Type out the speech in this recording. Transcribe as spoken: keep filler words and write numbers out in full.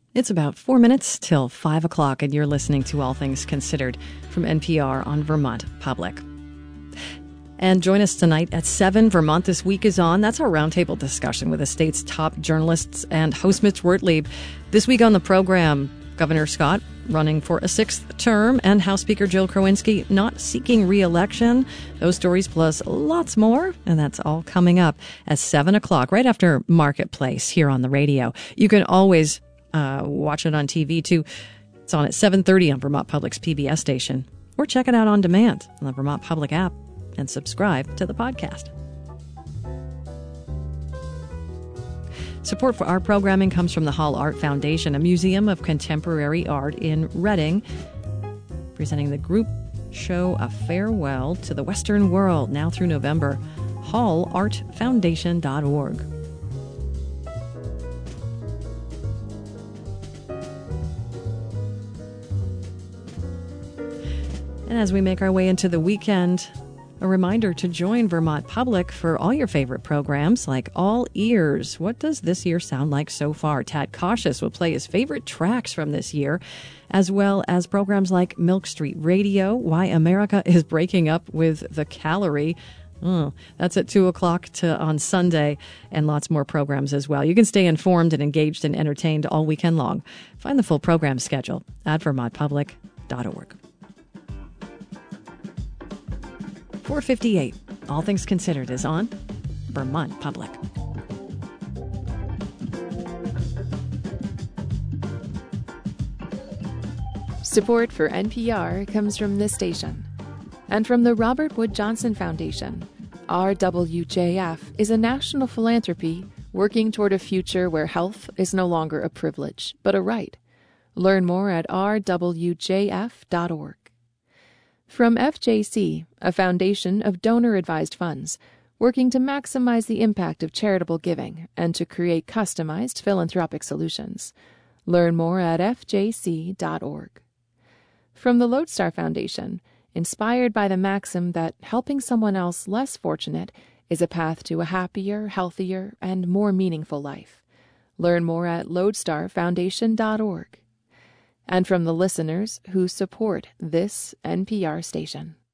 It's about four minutes till five o'clock, and you're listening to All Things Considered from N P R on Vermont Public. And join us tonight at seven. Vermont This Week is on. That's our roundtable discussion with the state's top journalists and host Mitch Wertlieb. This week on the program, Governor Scott running for a sixth term and House Speaker Jill Krowinski not seeking re-election. Those stories plus lots more, and that's all coming up at seven o'clock, right after Marketplace here on the radio. You can always uh, watch it on T V, too. It's on at seven thirty on Vermont Public's P B S station, or check it out on demand on the Vermont Public app and subscribe to the podcast. Support for our programming comes from the Hall Art Foundation, a museum of contemporary art in Reading, presenting the group show A Farewell to the Western World, now through November. hall art foundation dot org. And as we make our way into the weekend, a reminder to join Vermont Public for all your favorite programs like All Ears. What does this year sound like so far? Tad Cautious will play his favorite tracks from this year, as well as programs like Milk Street Radio, Why America is Breaking Up with the Calorie. Oh, that's at two o'clock to, on Sunday, and lots more programs as well. You can stay informed and engaged and entertained all weekend long. Find the full program schedule at vermont public dot org. four fifty-eight. All Things Considered is on Vermont Public. Support for N P R comes from this station and from the Robert Wood Johnson Foundation. R W J F is a national philanthropy working toward a future where health is no longer a privilege, but a right. Learn more at r w j f dot org. From F J C, a foundation of donor-advised funds, working to maximize the impact of charitable giving and to create customized philanthropic solutions. Learn more at f j c dot org. From the Lodestar Foundation, inspired by the maxim that helping someone else less fortunate is a path to a happier, healthier, and more meaningful life. Learn more at lodestar foundation dot org. And from the listeners who support this N P R station.